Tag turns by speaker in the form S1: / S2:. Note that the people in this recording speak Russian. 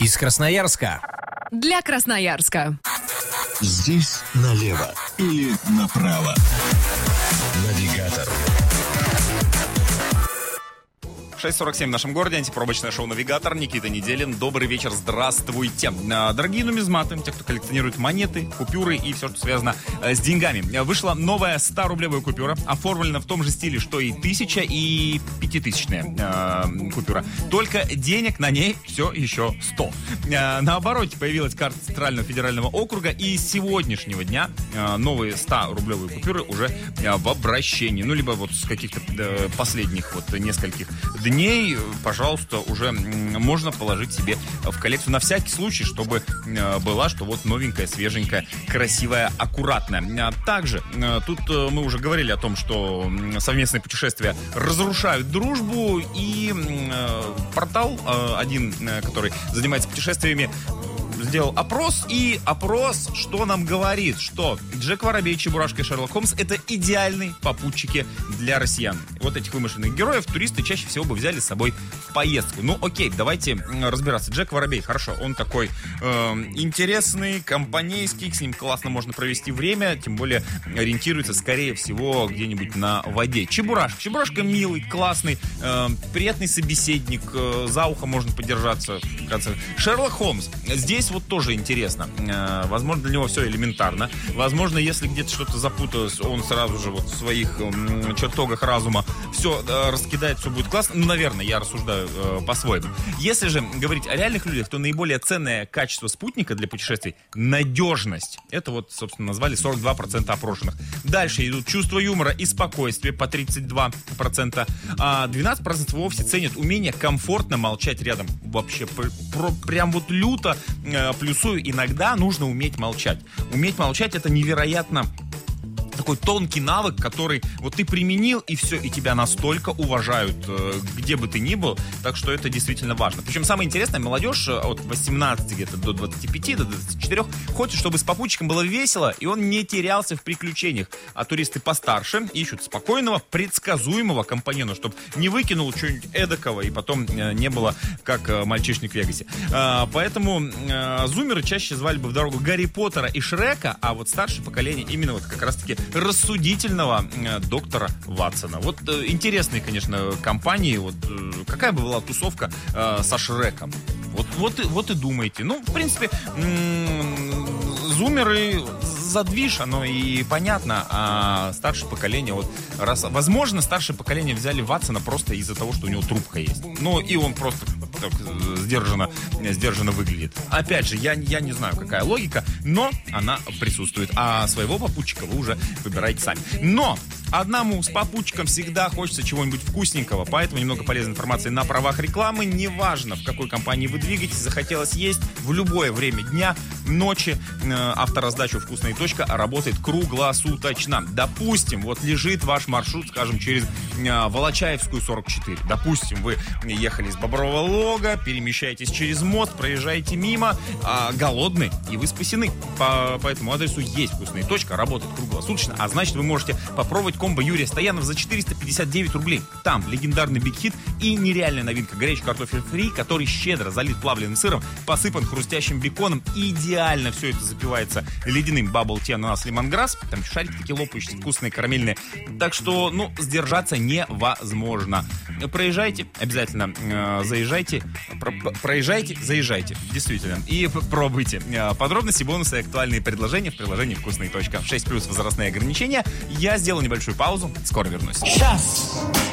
S1: Из Красноярска.
S2: Для Красноярска.
S3: Здесь налево или направо. Навигатор.
S4: 6:47 в нашем городе. Антипробочное шоу «Навигатор». Никита Неделин. Добрый вечер. Здравствуйте. Дорогие нумизматы, те, кто коллекционирует монеты, купюры и все, что связано с деньгами. Вышла новая 100-рублевая купюра. Оформлена в том же стиле, что и 1000 и 5000 купюра. Только денег на ней все еще 100. На обороте появилась карта Центрального федерального округа. И с сегодняшнего дня новые 100-рублевые купюры уже в обращении. Ну, либо вот с каких-то последних вот нескольких дней, пожалуйста, уже можно положить себе в коллекцию на всякий случай, чтобы была, что вот новенькая, свеженькая, красивая, аккуратная. Также тут мы уже говорили о том, что совместные путешествия разрушают дружбу, и портал один, который занимается путешествиями, сделал опрос, и опрос, что нам говорит, что Джек Воробей, Чебурашка и Шерлок Холмс — это идеальные попутчики для россиян. Вот этих вымышленных героев туристы чаще всего бы взяли с собой в поездку. Ну, окей, давайте разбираться. Джек Воробей, хорошо, он такой интересный, компанейский, с ним классно можно провести время, тем более ориентируется, скорее всего, где-нибудь на воде. Чебурашка милый, классный, приятный собеседник, за ухо можно подержаться. Шерлок Холмс, здесь вот тоже интересно. Возможно, для него все элементарно. Возможно, если где-то что-то запуталось, он сразу же вот в своих чертогах разума все раскидает, все будет классно. Ну, наверное, я рассуждаю по-своему. Если же говорить о реальных людях, то наиболее ценное качество спутника для путешествий — надежность. Это вот, собственно, назвали 42% опрошенных. Дальше идут чувство юмора и спокойствие по 32%. А 12% вовсе ценят умение комфортно молчать рядом. Вообще, прям вот люто плюсую, иногда нужно уметь молчать. Уметь молчать — это невероятно такой тонкий навык, который вот ты применил, и все, и тебя настолько уважают, где бы ты ни был, так что это действительно важно. Причем самое интересное, молодежь от 18 где-то до 25, до 24 хочет, чтобы с попутчиком было весело, и он не терялся в приключениях. А туристы постарше ищут спокойного, предсказуемого компаньона, чтобы не выкинул что-нибудь эдакого, и потом не было как мальчишник в Вегасе. Поэтому зумеры чаще звали бы в дорогу Гарри Поттера и Шрека, а вот старшее поколение именно вот как раз-таки рассудительного доктора Ватсона. Вот интересные, конечно, компании. Вот какая бы была тусовка со Шреком? Вот и думайте. Ну, в принципе, зумеры задвиж, оно и понятно, а старшее поколение, вот раз, возможно, старшее поколение взяли Ватсона просто из-за того, что у него трубка есть. Ну, и он просто так сдержанно выглядит. Опять же, я не знаю, какая логика, но она присутствует. А своего попутчика вы уже выбираете сами. Но одному с попутчиком всегда хочется чего-нибудь вкусненького, поэтому немного полезной информации на правах рекламы. Неважно, в какой компании вы двигаетесь, захотелось есть в любое время дня, ночи. Автораздача «Вкусная точка» работает круглосуточно. Допустим, вот лежит ваш маршрут, скажем, через Волочаевскую 44. Допустим, вы ехали из Бобрового Лога, перемещаетесь через мост, проезжаете мимо, голодны, и вы спасены. По этому адресу есть «Вкусная точка», работает круглосуточно, а значит, вы можете попробовать комбо Юрия Стоянова за 459 рублей. Там легендарный биг-хит и нереальная новинка — горячий картофель фри, который щедро залит плавленым сыром, посыпан хрустящим беконом. Идеально все это запивается ледяным бабл-ти ананас лимонграсс. Там шарики такие лопающиеся, вкусные, карамельные. Так что, сдержаться невозможно. Проезжайте, обязательно заезжайте. Проезжайте, заезжайте. Действительно. И пробуйте. Подробности, бонусы и актуальные предложения в приложении «Вкусная точка». 6+ возрастные ограничения. Я сделал небольшую паузу. Скоро вернусь.
S5: Сейчас.